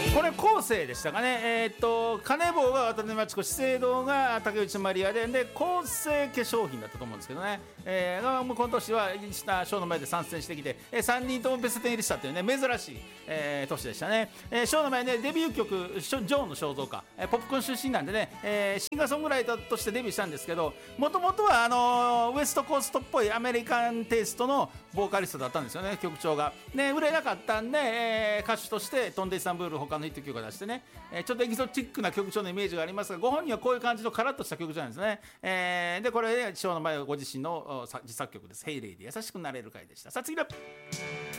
これ後世でしたかね。金棒が渡辺真知子、資生堂が竹内まりやで、後世化粧品だったと思うんですけどね。もうこの年はショーの前で参戦してきて、3人ともベスト10入りしたというね、珍しい、年でしたね。ショーの前ね、デビュー曲、ジョーの肖像か、ポップコーン出身なんでね、シンガーソングライターとしてデビューしたんですけど、もともとはウエストコーストっぽいアメリカンテイストのボーカリストだったんですよね、曲調が。ね、売れなかったんで、歌手として飛んでイスタンブール他のヒット曲を出してね、ちょっとエキゾチックな曲調のイメージがありますが、ご本人はこういう感じのカラッとした曲調なんですね。でこれショーの前はご自身の自作曲です。ヘイレイで優しくなれる回でした。さあ次だ。